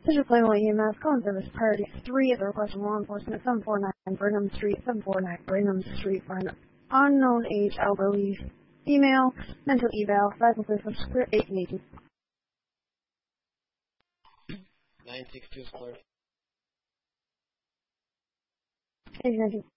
Digital Claymore EMS, calling service priority 3 at the request of law enforcement, 749 Brigham Street, 749 Brigham Street for an unknown age elderly female, mental eval, 516 square 880. 962 square. 819.